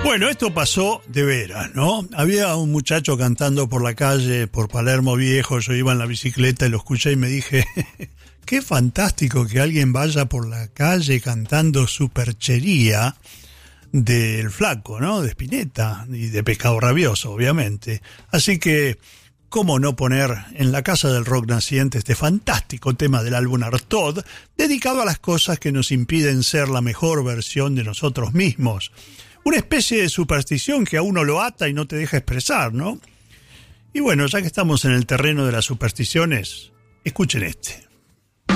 Bueno, esto pasó de veras, ¿no? Había un muchacho cantando por la calle, por Palermo Viejo, yo iba en la bicicleta y lo escuché y me dije, qué fantástico que alguien vaya por la calle cantando Superchería del Flaco, ¿no? De Spinetta y de Pescado Rabioso, obviamente. Así que, ¿cómo no poner en la Casa del Rock naciente este fantástico tema del álbum Artaud, dedicado a las cosas que nos impiden ser la mejor versión de nosotros mismos? Una especie de superstición que a uno lo ata y no te deja expresar, ¿no? Y bueno, ya que estamos en el terreno de las supersticiones, escuchen este.